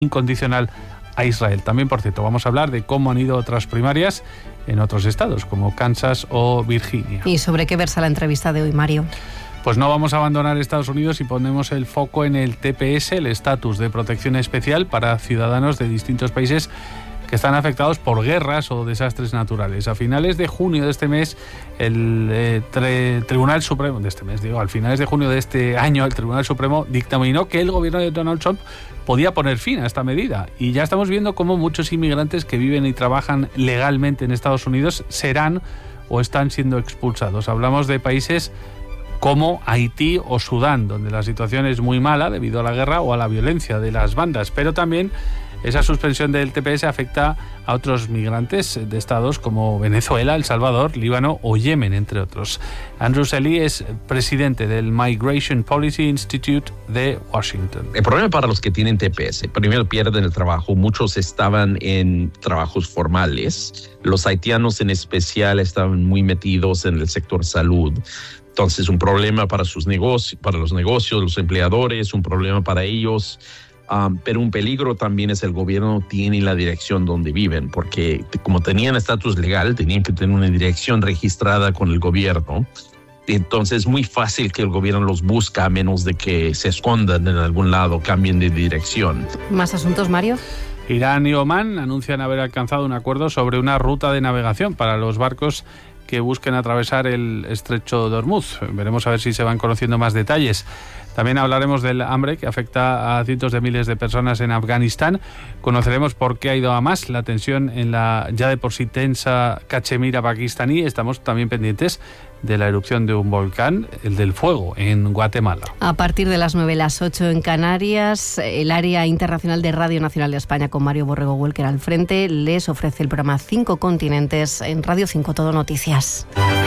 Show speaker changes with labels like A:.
A: incondicional a Israel. También, por cierto, vamos a hablar de cómo han ido otras primarias en otros estados, como Kansas o Virginia.
B: ¿Y sobre qué versa la entrevista de hoy, Mario?
A: Pues no vamos a abandonar Estados Unidos y ponemos el foco en el TPS, el estatus de protección especial para ciudadanos de distintos países que están afectados por guerras o desastres naturales. A finales de junio de este mes, el Tribunal Supremo, a finales de junio de este año, el Tribunal Supremo dictaminó que el gobierno de Donald Trump podía poner fin a esta medida. Y ya estamos viendo cómo muchos inmigrantes que viven y trabajan legalmente en Estados Unidos serán o están siendo expulsados. Hablamos de países como Haití o Sudán, donde la situación es muy mala debido a la guerra o a la violencia de las bandas, pero también esa suspensión del TPS afecta a otros migrantes de estados como Venezuela, El Salvador, Líbano o Yemen, entre otros. Andrew Selly es presidente del Migration Policy Institute de Washington.
C: El problema para los que tienen TPS, primero pierden el trabajo. Muchos estaban en trabajos formales. Los haitianos en especial estaban muy metidos en el sector salud. Entonces, un problema para sus negocios, para los negocios, los empleadores, un problema para ellos. Pero un peligro también es el gobierno tiene la dirección donde viven, porque como tenían estatus legal, tenían que tener una dirección registrada con el gobierno. Entonces es muy fácil que el gobierno los busque a menos de que se escondan en algún lado, cambien de dirección.
B: ¿Más asuntos, Mario?
A: Irán y Omán anuncian haber alcanzado un acuerdo sobre una ruta de navegación para los barcos que busquen atravesar el estrecho de Hormuz. Veremos a ver si se van conociendo más detalles. También hablaremos del hambre que afecta a cientos de miles de personas en Afganistán. Conoceremos por qué ha ido a más la tensión en la ya de por sí tensa Cachemira pakistaní. Estamos también pendientes de la erupción de un volcán, el del Fuego, en Guatemala.
B: A partir de las 9, las 8 en Canarias, el área internacional de Radio Nacional de España, con Mario Borrego Welker al frente, les ofrece el programa 5 Continentes en Radio 5 Todo Noticias.